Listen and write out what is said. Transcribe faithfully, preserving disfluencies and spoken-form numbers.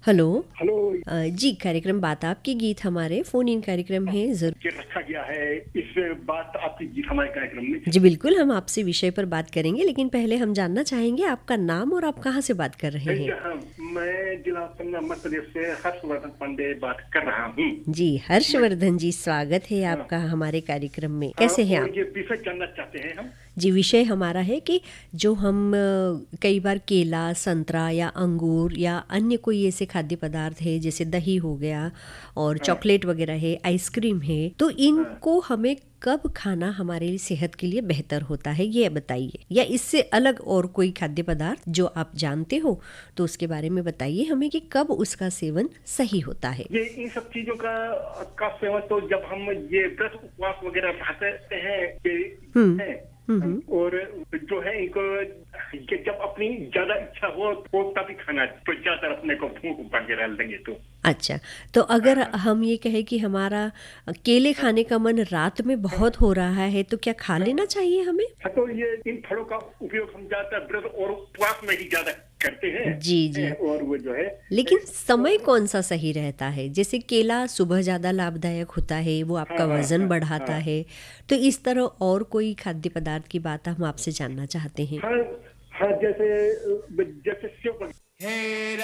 Hello. Hello. अ, जी, कार्यक्रम बात आपकी गीत हमारे फ़ोन इन कार्यक्रम है ज़रूर। ये रखा गया है इस बात आपकी गीत हमारे कार्यक्रम में। जी बिल्कुल, हम आपसे विषय पर बात करेंगे, लेकिन पहले हम जानना चाहेंगे आपका नाम और आप कहाँ से बात कर रहे हैं? यहाँ मैं जिला पन्ना मध्य प्रदेश से हर्षवर्धन पांडे बात कर रहा हूँ। जी, हर्षवर्धन जी, स्वागत है हाँ, आपका हमारे कार्यक्रम में। हाँ, कैसे हैं और आप? ये विषय जानना चाहते हैं हम। जी, विषय हमारा है कि जो हम अ, कई बार केला, संतरा या अंगूर या अन्य कोई ऐसे खाद्य पदार्थ है जैसे दही हो गया और हाँ, चॉकलेट वगैरह है, आइसक्रीम है, तो हाँ। इनको हमें कब खाना हमारे सेहत के लिए बेहतर होता है, ये बताइए। या इससे अलग और कोई खाद्य पदार्थ जो आप जानते हो तो उसके बारे में बताइए हमें कि कब उसका सेवन सही होता है। ये इन सब चीजों का का सेवन तो जब हम ये व्रत उपवास वगैरह रहते हैं हम्म ये हम्म है, हम्म। और जो है इनको ये जब अपनी ज्यादा इच्छा हो तो तभी खाना, तो ज्यादा अपने को भूख वगैरह लगे तो। अच्छा, तो अगर हाँ, हम ये कहें कि हमारा केले हाँ, खाने का मन रात में हाँ, बहुत हो रहा है तो क्या खा हाँ। लेना चाहिए हमें? हाँ, तो ये इन फलों का उपयोग हम ज्यादा व्रत और उपवास में ही ज्यादा करते हैं। जी जी। और वो जो है लेकिन तो, समय कौन सा सही रहता है? जैसे केला सुबह ज़्यादा लाभदायक होता है, वो हाँ, आपका हाँ, वजन हाँ, बढ़ाता हाँ, है। तो इस तरह और कोई खाद्य पदार्थ की बात हम आपसे जानना चाहते हैं। हाँ, हाँ, जैसे जैसे सेव